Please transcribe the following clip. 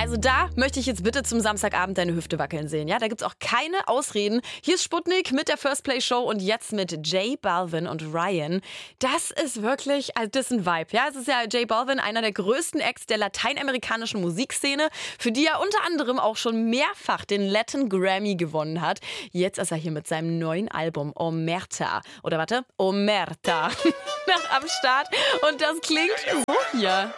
Also da möchte ich jetzt bitte zum Samstagabend deine Hüfte wackeln sehen. Ja, da gibt's auch keine Ausreden. Hier ist Sputnik mit der First Play Show und jetzt mit J Balvin und Ryan. Das ist wirklich, also das ist ein Vibe. Ja, es ist ja J Balvin, einer der größten Acts der lateinamerikanischen Musikszene, für die er unter anderem auch schon mehrfach den Latin Grammy gewonnen hat. Jetzt ist er hier mit seinem neuen Album Omerta. Oder warte, Omerta. Am Start. Und das klingt so hier.